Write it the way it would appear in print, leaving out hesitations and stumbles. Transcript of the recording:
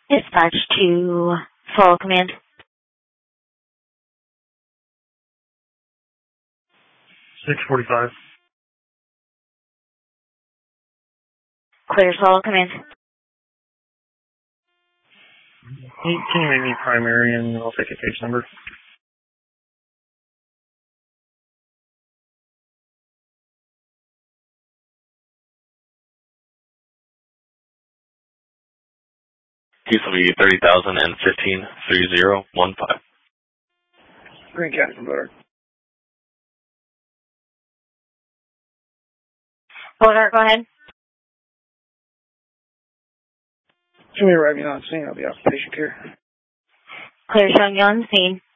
Dispatch to Fall Command. 645. Clear Fall Command. Can you make me primary and I'll take a case number? QSW 30,015 Green County from Bodart. Bodart, go ahead. Can we arrive on scene? I'll be off patient care. Clear showing you on scene.